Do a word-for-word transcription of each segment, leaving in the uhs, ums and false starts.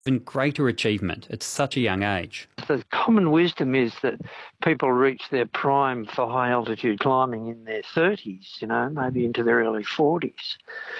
Even greater achievement at such a young age. The common wisdom is that people reach their prime for high altitude climbing in their thirties, you know, maybe into their early forties.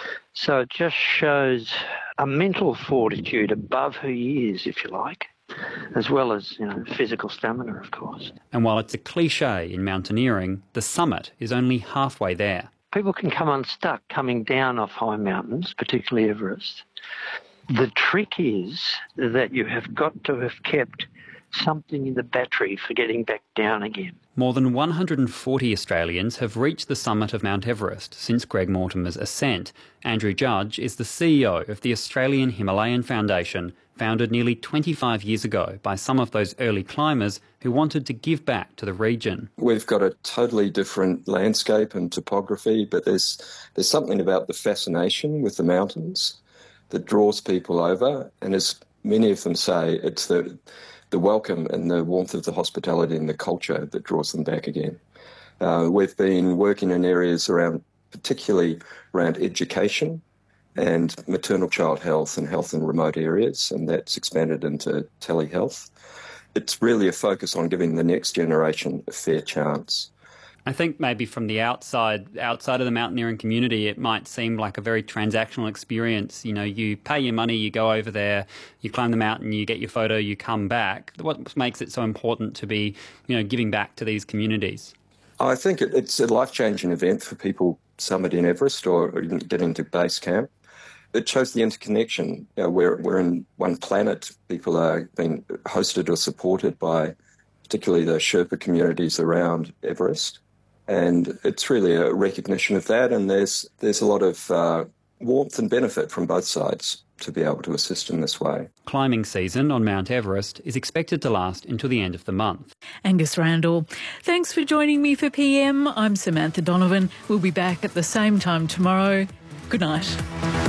So it just shows a mental fortitude above who he is, if you like, as well as, you know, physical stamina, of course. And while it's a cliche in mountaineering, the summit is only halfway there. People can come unstuck coming down off high mountains, particularly Everest. The trick is that you have got to have kept something in the battery for getting back down again. More than one hundred forty Australians have reached the summit of Mount Everest since Greg Mortimer's ascent. Andrew Judge is the C E O of the Australian Himalayan Foundation, founded nearly twenty-five years ago by some of those early climbers who wanted to give back to the region. We've got a totally different landscape and topography, but there's there's something about the fascination with the mountains that draws people over, and as many of them say, it's the the welcome and the warmth of the hospitality and the culture that draws them back again. Uh, we've been working in areas around, particularly around education and maternal child health and health in remote areas, and that's expanded into telehealth. It's really a focus on giving the next generation a fair chance. I think maybe from the outside, outside of the mountaineering community, it might seem like a very transactional experience. You know, you pay your money, you go over there, you climb the mountain, you get your photo, you come back. What makes it so important to be, you know, giving back to these communities? I think it's a life-changing event for people summiting Everest or even getting to base camp. It shows the interconnection. You know, we're, we're in one planet. People are being hosted or supported by particularly the Sherpa communities around Everest. And it's really a recognition of that, and there's there's a lot of uh, warmth and benefit from both sides to be able to assist in this way. Climbing season on Mount Everest is expected to last until the end of the month. Angus Randall, thanks for joining me for P M. I'm Samantha Donovan. We'll be back at the same time tomorrow. Good night.